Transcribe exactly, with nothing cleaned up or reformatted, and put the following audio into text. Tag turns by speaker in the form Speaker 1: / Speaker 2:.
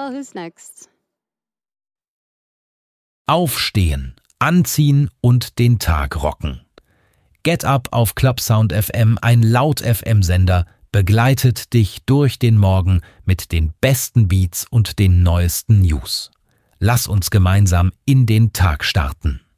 Speaker 1: Well, who's next?
Speaker 2: Aufstehen, anziehen und den Tag rocken. Get Up auf Clubsound F M, ein Laut-F M-Sender, begleitet dich durch den Morgen mit den besten Beats und den neuesten News. Lass uns gemeinsam in den Tag starten.